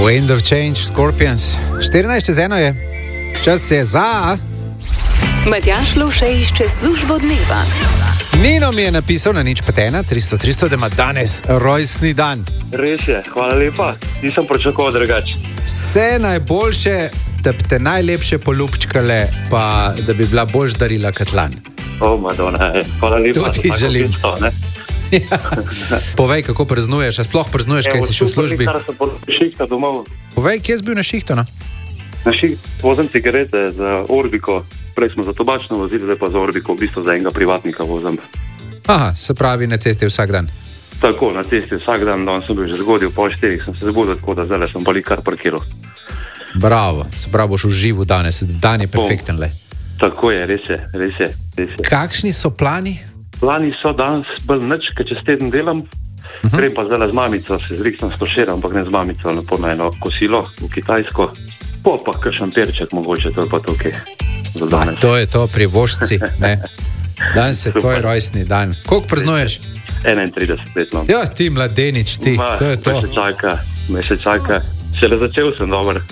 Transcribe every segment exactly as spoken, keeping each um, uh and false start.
Wind of Change, Scorpions. štirinajst čez eno je. Čas je za... Matjaž Loše išče službo dneva. Nino mi je napisal na nič pet ena tristo tristo, da ima danes rojstni dan. Res je, hvala lepa. Nisem pričakoval drugače. Vse najboljše, da bi te najlepše poljubčkale, pa da bi bila boljš darila kot lani. O, Madonna, hvala lepa. To ti želim. Pisto, ne? Ja. Povej, kako praznuješ, a sploh praznuješ, kaj si še v službi? Evo, sem po šihta domov. Povej, kje si bil na šihtu, no? Na šiht vozim cigarete za Orbiko. Prej smo za tobačno vozili, zdaj pa za Orbiko, v bistvu za enega privatnika vozim. Aha, se pravi na cesti vsak dan. Tako, na cesti vsak dan, danes sem bil že zgodil, pol štirih sem se zbudil, tako da zdaj sem pa li kar parkiral. Bravo, se pravi, boš v živu danes, dan je perfekten le. Tako je, res je, res je, res je. Kakšni so plani? Plani so danes bolj nič, ker čez teden delam. Uh-huh. Grem pa zdaj z mamico, se zriksam stošera, ampak ne z mamico, lepo na eno kosilo v Kitajsko. Po pa kakšen perček mogoče, to je pa tukaj za danes. A, to je to, privoščci, ne? Danes je tvoj rojstni dan. Koliko praznuješ? enaintrideset let imam. Ja, ti mladenič, ti, Ma, to je to. Me še čaka, me še čaka. Šele začel sem, dober.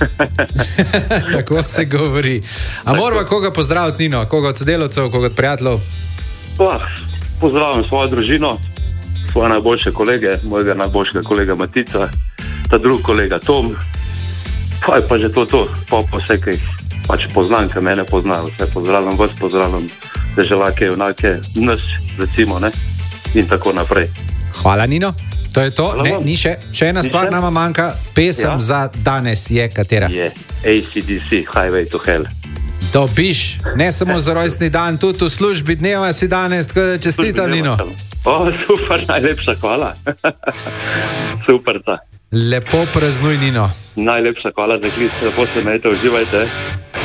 Tako se govori. A morava koga pozdraviti, Nino? Koga od sodelavcev, koga od prijateljev? Pa, pozdravim svojo družino, svoje najboljše kolege, mojega najboljšega kolega Matica, ta drug kolega Tom. Pa je pa že to to, pa pa vse, kaj pač poznam, kaj mene poznajo, vse pozdravljam vas, pozdravljam deželake, junake, nas, recimo, ne, in tako naprej. Hvala, Nino. To je to, Hvala ne, vam. ni še, še ena stvar nama manjka, pesem Ja. za danes je katera? Je A C D C, Highway to Hell. Dobiš, ne samo za rojstni dan, tudi v službi dneva si danes, tako da čestitam, Nino. O, super, najlepša hvala. Super, ta. Lepo praznuj, Nino. Najlepša hvala za klic, lepo se imejte, uživajte.